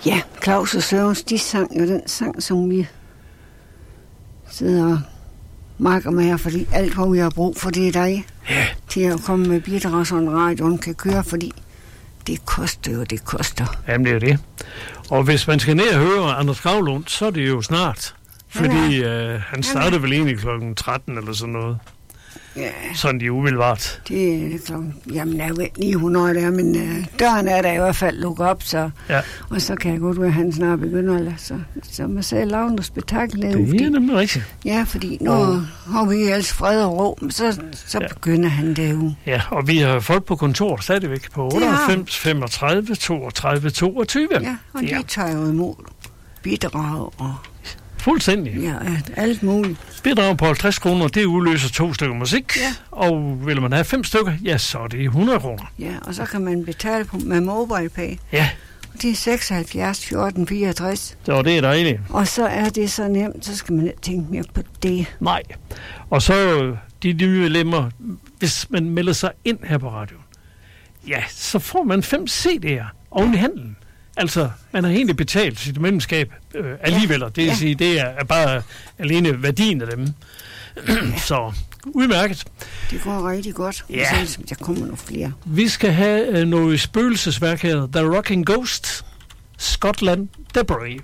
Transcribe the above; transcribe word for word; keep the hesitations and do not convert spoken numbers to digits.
Ja, Claus og Sørens, de sang jo den sang, som vi sidder og marker med her, fordi alt, hvad vi har brug for, det er dig. Ja. Til at komme med bidrag, så en radioen kan køre, fordi det koster jo, det koster. Jamen, det er det. Og hvis man skal ned og høre Anders Gravlund, så er det jo snart. Fordi øh, han startede vel egentlig klokken tretten eller sådan noget. Ja. Sådan de umiddelbart. Det er klokken, jamen jeg ved ni hundrede der, men øh, døren er der i hvert fald lukket op, så, ja. Og så kan jeg godt være, at han snart begynder at lade sig. Så man sagde, lave noget spektakel. Det er nemlig rigtigt. Ja, fordi nu oh. har vi ellers fred og ro, men så, så ja. begynder han derude. Ja, og vi har folk på kontor stadigvæk på otteoghalvfems femogtredive toogtredive toogtyve. Ja, og de ja. tager jo imod bidrag og... Fuldstændig. Ja, alt muligt. Bidrag på halvtreds kroner, det udløser to stykker musik. Ja. Og vil man have fem stykker, ja, så er det hundrede kroner. Ja, og så kan man betale på, med MobilePay. Ja. Og det er seksoghalvfjerds fjorten fireogtres. Så det er dejligt. Og så er det så nemt, så skal man ikke tænke mere på det. Nej. Og så de nye lemmer, hvis man melder sig ind her på radioen, ja, så får man fem C D'er oven i handlen. Altså, man har egentlig betalt sit medlemskab øh, alligevel, og det vil ja. sige, det er bare alene værdien af dem. Ja. Så udmærket. Det går rigtig godt. Ja. Så der kommer nogle flere. Vi skal have øh, noget spøgelsesværk her. The Rocking Ghost, Scotland, The Brave.